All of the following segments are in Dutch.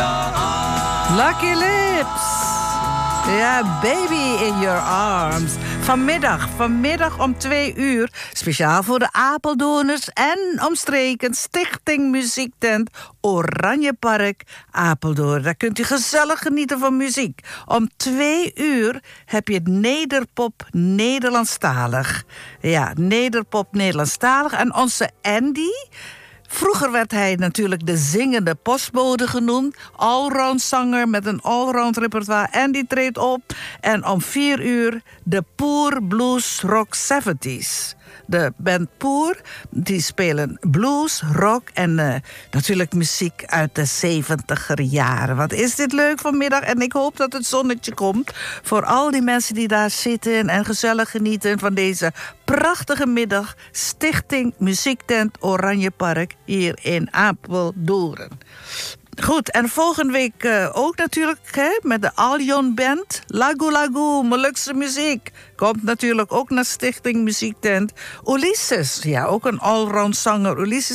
your arms. Lucky Lips. Ja, Baby in Your Arms. Vanmiddag om 2 uur. Speciaal voor de Apeldoorners en omstreken Stichting Muziektent Oranjepark Apeldoorn. Daar kunt u gezellig genieten van muziek. Om 2 uur heb je het Nederpop Nederlandstalig. Ja, Nederpop Nederlandstalig. En onze Andy... Vroeger werd hij natuurlijk de zingende postbode genoemd. Allround zanger met een allround repertoire. En die treedt op. En om 4 uur de Poor Blues Rock 70's. De band Poor, die spelen blues, rock en natuurlijk muziek uit de 70er jaren. Wat is dit leuk vanmiddag en ik hoop dat het zonnetje komt voor al die mensen die daar zitten en gezellig genieten van deze prachtige middag. Stichting Muziektent Oranjepark hier in Apeldoorn. Goed, en volgende week ook natuurlijk met de Aljon Band. Lagu Lagu, Molukse muziek. Komt natuurlijk ook naar Stichting Muziektent. Ulysses, ja, ook een allround zanger. Ulysses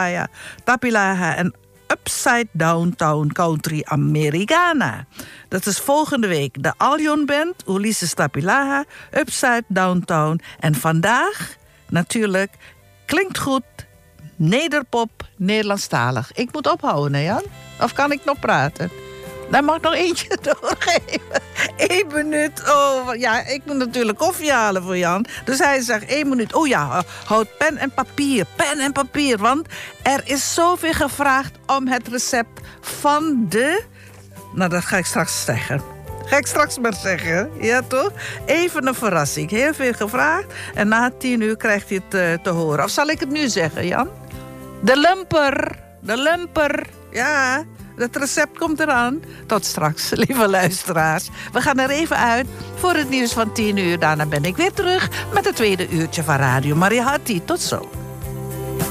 Tapilaha en Upside Downtown Country Americana. Dat is volgende week. De Aljon Band, Ulysses Tapilaha, Upside Downtown. En vandaag natuurlijk klinkt goed Nederpop Nederlandstalig. Ik moet ophouden, hè Jan? Of kan ik nog praten? Dan mag ik nog eentje doorgeven. 1 minuut. Oh, ja, ik moet natuurlijk koffie halen voor Jan. Dus hij zegt 1 minuut. Oh ja, houd pen en papier. Pen en papier. Want er is zoveel gevraagd om het recept van de... Nou, dat ga ik straks zeggen. Ga ik straks maar zeggen. Ja, toch? Even een verrassing. Heel veel gevraagd. En na 10 uur krijgt hij het te horen. Of zal ik het nu zeggen, Jan? De lumper. De lumper. Ja, het recept komt eraan. Tot straks, lieve luisteraars. We gaan er even uit voor het nieuws van 10 uur. Daarna ben ik weer terug met het tweede uurtje van Radio Mariahati. Tot zo.